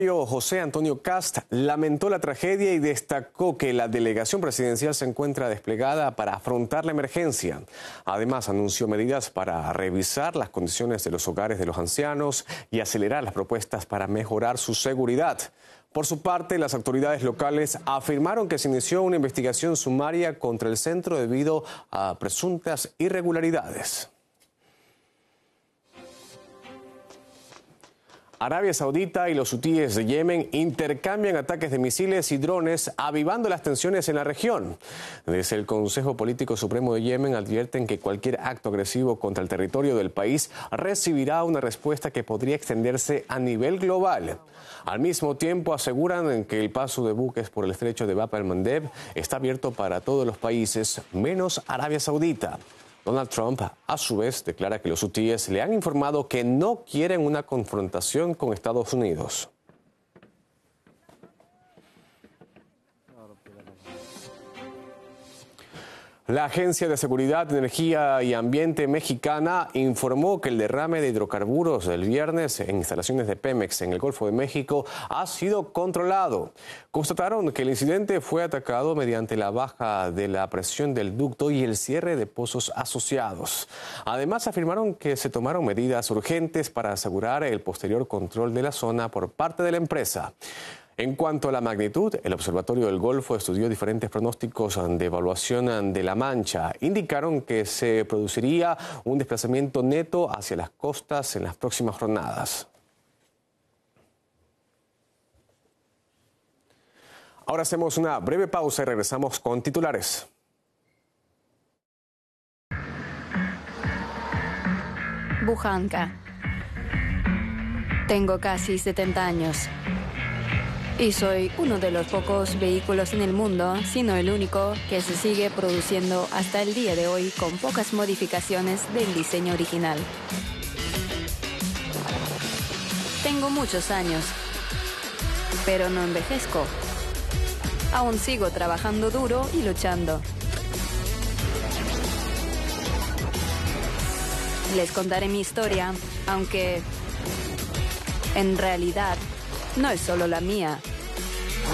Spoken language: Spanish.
José Antonio Kast lamentó la tragedia y destacó que la delegación presidencial se encuentra desplegada para afrontar la emergencia. Además, anunció medidas para revisar las condiciones de los hogares de los ancianos y acelerar las propuestas para mejorar su seguridad. Por su parte, las autoridades locales afirmaron que se inició una investigación sumaria contra el centro debido a presuntas irregularidades. Arabia Saudita y los hutíes de Yemen intercambian ataques de misiles y drones, avivando las tensiones en la región. Desde el Consejo Político Supremo de Yemen advierten que cualquier acto agresivo contra el territorio del país recibirá una respuesta que podría extenderse a nivel global. Al mismo tiempo aseguran que el paso de buques por el estrecho de Bab el-Mandeb está abierto para todos los países, menos Arabia Saudita. Donald Trump, a su vez, declara que los hutíes le han informado que no quieren una confrontación con Estados Unidos. La Agencia de Seguridad, Energía y Ambiente mexicana informó que el derrame de hidrocarburos del viernes en instalaciones de Pemex en el Golfo de México ha sido controlado. Constataron que el incidente fue atacado mediante la baja de la presión del ducto y el cierre de pozos asociados. Además, afirmaron que se tomaron medidas urgentes para asegurar el posterior control de la zona por parte de la empresa. En cuanto a la magnitud, el Observatorio del Golfo estudió diferentes pronósticos de evaluación de la mancha. Indicaron que se produciría un desplazamiento neto hacia las costas en las próximas jornadas. Ahora hacemos una breve pausa y regresamos con titulares. Bujánka. Tengo casi 70 años. Y soy uno de los pocos vehículos en el mundo, si no el único, que se sigue produciendo hasta el día de hoy con pocas modificaciones del diseño original. Tengo muchos años, pero no envejezco. Aún sigo trabajando duro y luchando. Les contaré mi historia, aunque en realidad no es solo la mía.